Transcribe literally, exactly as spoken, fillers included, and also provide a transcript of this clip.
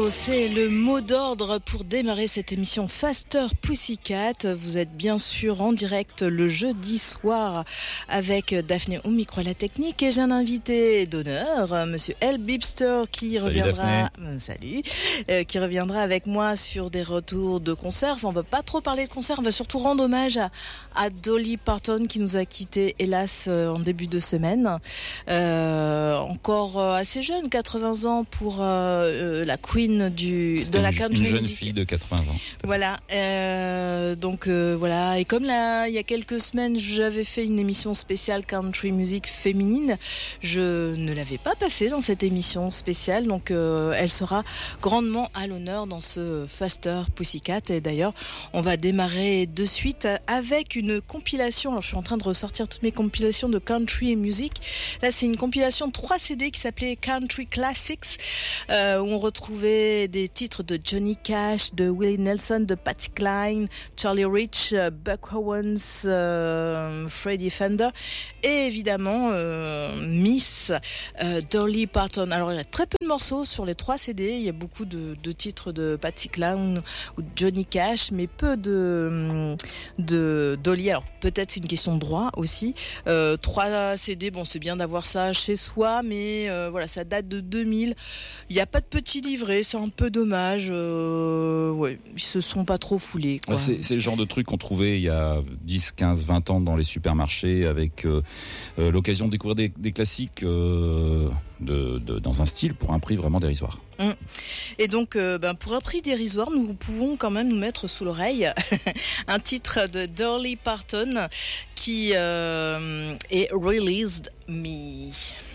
Disco, c'est le mot d'ordre pour démarrer cette émission Faster Pussycat. Vous êtes bien sûr en direct le jeudi soir avec Daphné au micro à la technique et j'ai un invité d'honneur, Monsieur L. Bibster, qui salut reviendra, Daphné. salut, euh, qui reviendra avec moi sur des retours de concerts. Enfin, on va pas trop parler de concerts, on va surtout rendre hommage à, à Dolly Parton qui nous a quittés, hélas, euh, en début de semaine. Euh, encore euh, assez jeune, quatre-vingts ans pour euh, la queen du C'était de la une, country une jeune music. fille de quatre-vingts ans. Voilà, euh, donc euh, voilà. Et comme là, il y a quelques semaines, j'avais fait une émission spéciale country music féminine, je ne l'avais pas passée dans cette émission spéciale, donc euh, elle sera grandement à l'honneur dans ce Faster Pussycat. Et d'ailleurs, on va démarrer de suite avec une compilation. Alors, je suis en train de ressortir toutes mes compilations de country music. Là, c'est une compilation de trois C D qui s'appelait Country Classics, euh, où on retrouvait des titres de Johnny Cash, de Willie Nelson, de Patsy Cline, Charlie Rich, Buck Owens, euh, Freddie Fender et évidemment euh, Miss euh, Dolly Parton. Alors il y a très peu de morceaux sur les trois C D, il y a beaucoup de, de titres de Patsy Cline ou de Johnny Cash, mais peu de, de Dolly. Alors peut-être c'est une question de droit aussi. Euh, trois C D, bon c'est bien d'avoir ça chez soi, mais euh, voilà, ça date de deux mille. Il n'y a pas de petit livret, c'est un peu dommage. Euh, ouais, ils se sont pas trop foulés, quoi. C'est, c'est le genre de truc qu'on trouvait il y a dix, quinze, vingt ans dans les supermarchés avec euh, euh, l'occasion de découvrir des, des classiques euh, de, de, dans un style pour un prix vraiment dérisoire. Mmh. Et donc, euh, ben, pour un prix dérisoire, nous pouvons quand même nous mettre sous l'oreille un titre de Dolly Parton qui euh, est Released Me.